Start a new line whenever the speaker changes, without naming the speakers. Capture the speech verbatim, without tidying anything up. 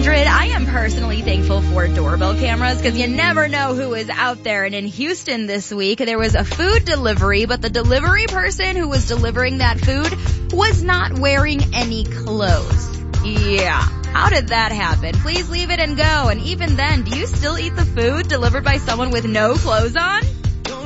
hundred. I am personally thankful for doorbell cameras because you never know who is out there. And in Houston this week, there was a food delivery, but the delivery person who was delivering that food was not wearing any clothes. Yeah. How did that happen? Please leave it and go. And even then, do you still eat the food delivered by someone with no clothes on?